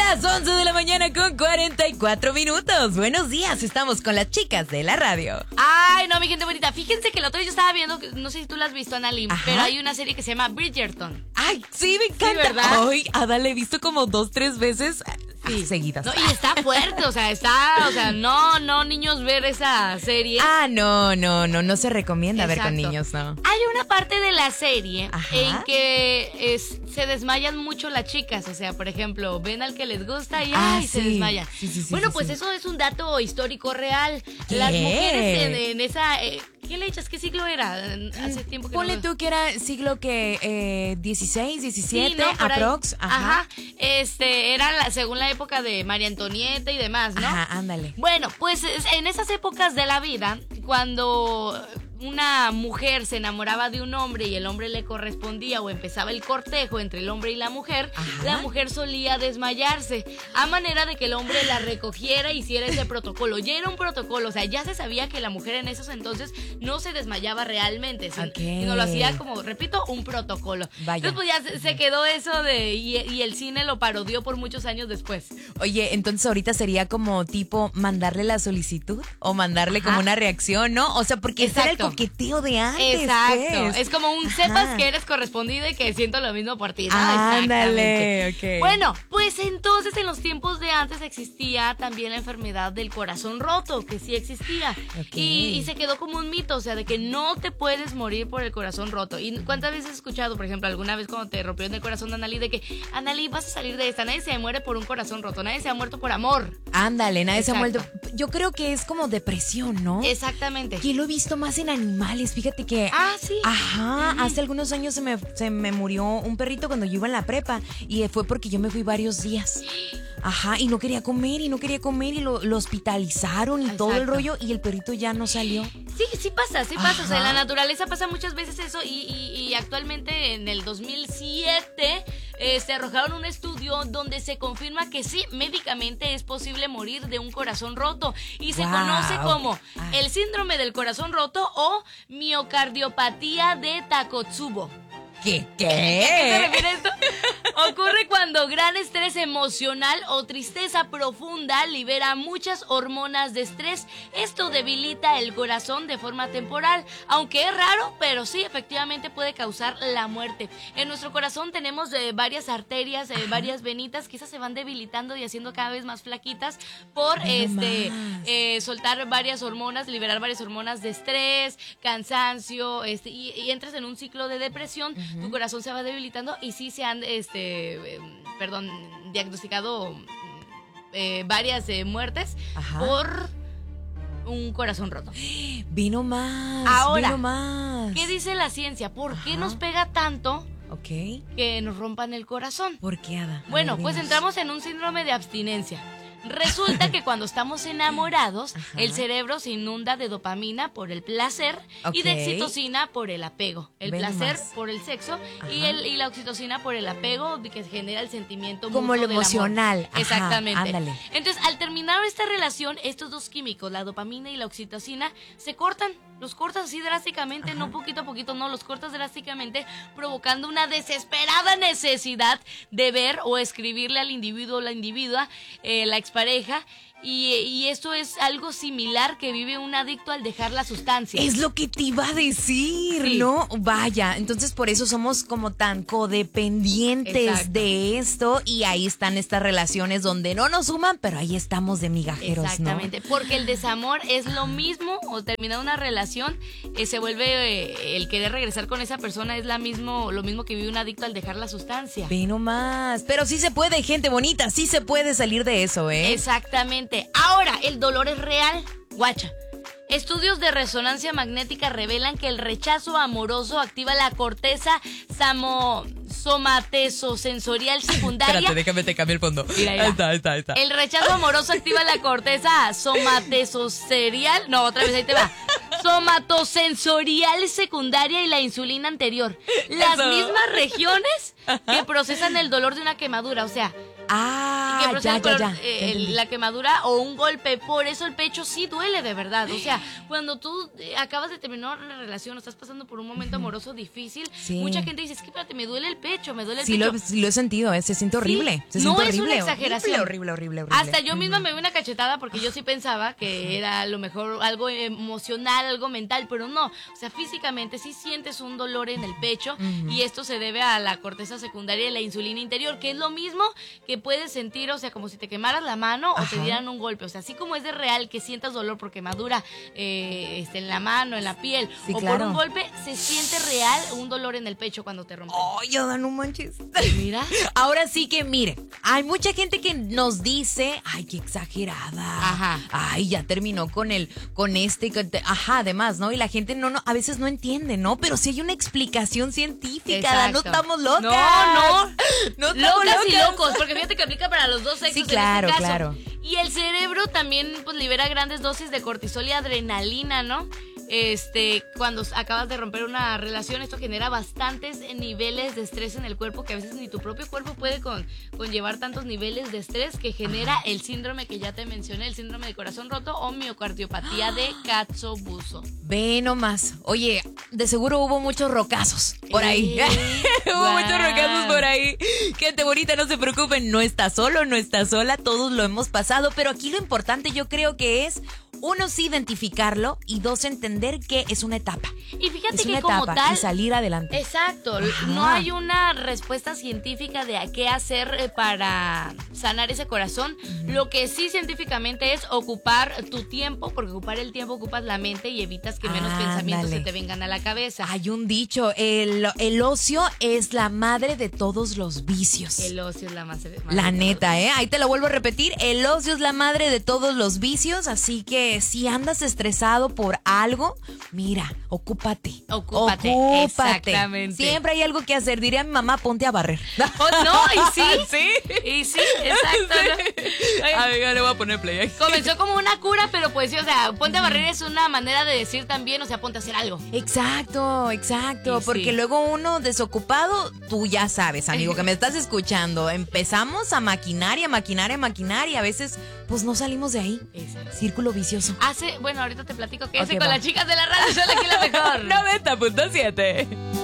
Las 11 de la mañana con 44 minutos. Buenos días, estamos con las chicas de la radio. Ay, no, mi gente bonita. Fíjense que el otro día yo estaba viendo, no sé si tú la has visto, Analim, pero hay una serie que se llama Bridgerton. Ay, sí, me encanta. Sí, ¿verdad? Ay, Ada, la he visto como 2-3 veces seguidas. No, y está fuerte, o sea, no, niños, ver esa serie. Ah, no se recomienda ver con niños, no. Hay una parte de la serie Ajá. en que se desmayan mucho las chicas, o sea, por ejemplo, ven al que les gusta y se sí. desmayan. Sí, Bueno, sí, pues sí. eso es un dato histórico real. ¿Qué? Las mujeres en esa... ¿qué le echas? ¿Qué siglo era? Hace tiempo que Ponle no... tú que era siglo que 16, 17, Sí, ¿no? Por ahí. aprox. Ajá. Era según la época de María Antonieta y demás, ¿no? Ajá, ándale. Bueno, pues en esas épocas de la vida, cuando una mujer se enamoraba de un hombre y el hombre le correspondía o empezaba el cortejo entre el hombre y la mujer solía desmayarse a manera de que el hombre la recogiera y hiciera ese protocolo. Ya era un protocolo, o sea, ya se sabía que la mujer en esos entonces no se desmayaba realmente, sino lo hacía como, repito, un protocolo. Vaya. Entonces pues ya se quedó eso y el cine lo parodió por muchos años después. Oye, entonces ahorita sería como tipo mandarle la solicitud o mandarle como una reacción, ¿no? O sea, porque ese era el coqueteo de antes. Exacto. Pues. Es como un sepas que eres correspondido y que siento lo mismo por ti, ¿no? Ándale, ok. Bueno, pues entonces en los tiempos de antes existía también la enfermedad del corazón roto, que sí existía. Ok. Y se quedó como un mito, o sea, de que no te puedes morir por el corazón roto. ¿Y cuántas veces has escuchado, por ejemplo, alguna vez cuando te rompió en el corazón de Analí, de que, Analí, vas a salir de esta? Nadie se muere por un corazón roto, nadie se ha muerto por amor. Ándale, nadie se ha Exacto. muerto. Yo creo que es como depresión, ¿no? Exactamente. Que lo he visto más en animales, fíjate que... Sí. Ajá, hace algunos años se me murió un perrito cuando yo iba en la prepa y fue porque yo me fui varios días. Ajá, y no quería comer y lo hospitalizaron y todo el rollo y el perrito ya no salió. Sí pasa. Ajá. O sea, en la naturaleza pasa muchas veces eso y actualmente en el 2007 se arrojaron un estudio donde se confirma que sí, médicamente es posible morir de un corazón roto y se conoce como el síndrome del corazón roto o miocardiopatía de Takotsubo. ¿Qué? ¿A qué se refiere esto? Ocurre cuando gran estrés emocional o tristeza profunda libera muchas hormonas de estrés. Esto debilita el corazón de forma temporal, aunque es raro, pero sí, efectivamente puede causar la muerte. En nuestro corazón tenemos varias arterias, varias venitas, quizás se van debilitando y haciendo cada vez más flaquitas por soltar varias hormonas, liberar varias hormonas de estrés, cansancio, y entras en un ciclo de depresión. Tu corazón se va debilitando y sí se han diagnosticado varias muertes por un corazón roto. Vino más. Ahora, ¿qué dice la ciencia? ¿Por qué nos pega tanto que nos rompan el corazón? ¿Por qué, Ada? Bueno, pues entramos en un síndrome de abstinencia. Resulta que cuando estamos enamorados, el cerebro se inunda de dopamina por el placer y de oxitocina por el apego. El placer por el sexo y la oxitocina por el apego que genera el sentimiento como mutuo lo del emocional. amor. Exactamente. Ándale. Entonces, al terminar esta relación, estos dos químicos, la dopamina y la oxitocina, se cortan. Los cortas así drásticamente, no poquito a poquito, no, los cortas drásticamente, provocando una desesperada necesidad de ver o escribirle al individuo o la individua, la expareja. Y esto es algo similar que vive un adicto al dejar la sustancia. Es lo que te iba a decir, ¿no? Vaya, entonces por eso somos como tan codependientes de esto y ahí están estas relaciones donde no nos suman, pero ahí estamos de migajeros, Exactamente, ¿no? porque el desamor es lo mismo, o terminar una relación, se vuelve el querer regresar con esa persona es lo mismo que vive un adicto al dejar la sustancia. Ve nomás, pero sí se puede, gente bonita, sí se puede salir de eso, ¿eh? Exactamente. Ahora, el dolor es real. Guacha. Estudios de resonancia magnética revelan que el rechazo amoroso activa la corteza somatosensorial secundaria. Espérate, déjame te cambio el fondo. Mira. Ahí está. El rechazo amoroso activa la corteza somatosensorial. No, otra vez, ahí te va. Somatosensorial secundaria y la insulina anterior. Las mismas regiones que procesan el dolor de una quemadura. O sea, Ah, que procede ya. por, Ya entendí. la quemadura o un golpe. Por eso el pecho sí duele de verdad. O sea, cuando tú acabas de terminar una relación o estás pasando por un momento amoroso difícil, Sí. mucha gente dice, es que espérate, me duele el pecho, me duele el Sí pecho. sí lo he sentido, se siente horrible. Se no siente es horrible, una exageración. Horrible. Hasta yo misma me vi una cachetada porque yo sí pensaba que era a lo mejor algo emocional, algo mental, pero no. O sea, físicamente sí sientes un dolor en el pecho y esto se debe a la corteza secundaria de la insulina interior, que es lo mismo que puedes sentir, o sea, como si te quemaras la mano o te dieran un golpe. O sea, así como es de real que sientas dolor por quemadura en la mano, en la piel, Sí, o claro. por un golpe, se siente real un dolor en el pecho cuando te rompen. Ay, Adán, no manches. Mira. Ahora sí que mire, hay mucha gente que nos dice, ay, qué exagerada. Ajá. Ay, ya terminó ajá, además, ¿no? Y la gente a veces no entiende, ¿no? Pero sí hay una explicación científica, Adán, no Exacto. estamos locas. No estamos locas y locos, porque fíjate que aplica para los dos sexos. Sí, claro, en este caso. claro. Y el cerebro también pues libera grandes dosis de cortisol y adrenalina, ¿no? Cuando acabas de romper una relación, esto genera bastantes niveles de estrés en el cuerpo que a veces ni tu propio cuerpo puede conllevar tantos niveles de estrés que genera el síndrome que ya te mencioné, el síndrome de corazón roto o miocardiopatía de Katsuobuso. Ve nomás. Oye, de seguro hubo muchos rocazos por ahí. Hubo Guau. muchos rocazos por ahí. Gente bonita, no se preocupen, no está solo, no está sola, todos lo hemos pasado, pero aquí lo importante yo creo que es, uno, sí identificarlo y dos, entender que es una etapa. Y fíjate Es que una como etapa tal, y salir adelante. exacto, Ajá. no hay una respuesta científica de a qué hacer para sanar ese corazón. Lo que sí científicamente es ocupar tu tiempo, porque ocupar el tiempo ocupas la mente y evitas que menos pensamientos Ándale. se te vengan a la cabeza. Hay un dicho, el ocio es la madre de todos los vicios. El ocio es la más... La neta, ahí te lo vuelvo a repetir, el ocio es la madre de todos los vicios, así que si andas estresado por algo, mira, ocúpate. Ocúpate, exactamente. Siempre hay algo que hacer, diría mi mamá, ponte a barrer. Oh, no, y sí. ¿Sí? Y sí, exacto. ¿no? A ver, le voy a poner play. Comenzó como una cura, pero pues sí, o sea, ponte a barrer es una manera de decir también, o sea, ponte a hacer algo. Exacto, Y porque sí. luego uno desocupado, tú ya sabes, amigo, que me estás escuchando, empezamos a maquinar y a veces pues no salimos de ahí. Exacto. Círculo vicioso. Bueno, ahorita te platico que Ok, con va. las chicas de la radio, son aquí la mejor. 90.7